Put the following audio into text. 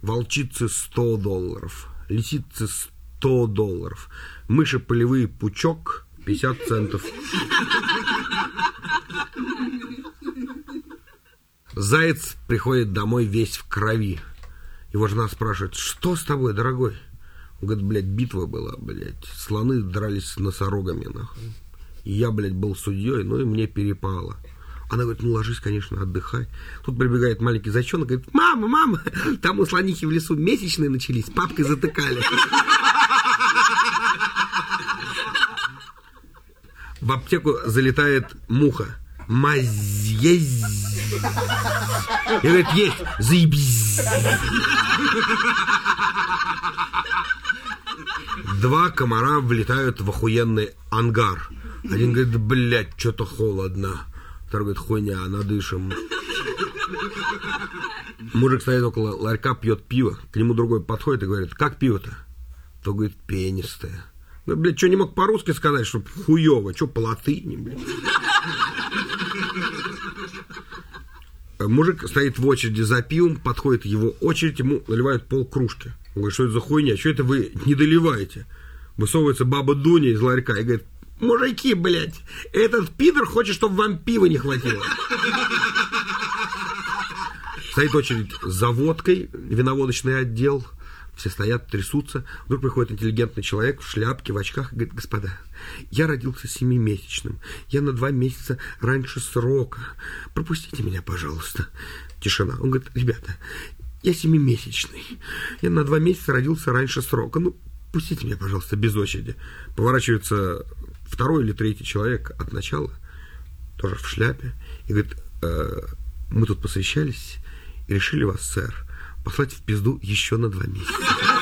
волчицы $100, лисицы $100, мыши полевые пучок 50 центов. Заяц приходит домой весь в крови. Его жена спрашивает: что с тобой, дорогой? Он говорит: блядь, битва была, блядь. Слоны дрались с носорогами, нахуй. И я, блядь, был судьей, ну и мне перепало. Она говорит: ну ложись, конечно, отдыхай. Тут прибегает маленький зайчонок и говорит: мама, мама, там у слонихи в лесу месячные начались, папкой затыкали. В аптеку залетает муха. Мазь есть. И говорит: есть. Заебись. Два комара влетают в охуенный ангар. Один говорит: блядь, что-то холодно. Второй говорит: хуйня, надышим. Мужик стоит около ларька, пьет пиво. К нему другой подходит и говорит: как пиво-то? То говорит: пенистое. Ну, блядь, что, не мог по-русски сказать, что хуёво? Что, по латыни, блядь? Мужик стоит в очереди за пивом, подходит его очередь, ему наливают полкружки. Он говорит: что это за хуйня? Что это вы не доливаете? Высовывается баба Дуня из ларька и говорит: мужики, блядь, этот пидор хочет, чтобы вам пива не хватило. Стоит очередь за водкой, виноводочный отдел. Все стоят, трясутся. Вдруг приходит интеллигентный человек в шляпке, в очках и говорит: господа, я родился 7-месячным. Я на 2 месяца раньше срока. Пропустите меня, пожалуйста. Тишина. Он говорит: ребята, я 7-месячный. Я на 2 месяца родился раньше срока. Ну, пустите меня, пожалуйста, без очереди. Поворачивается второй или третий человек от начала, тоже в шляпе, и говорит: мы тут посовещались и решили вас, сэр, послать в пизду еще на 2 месяца.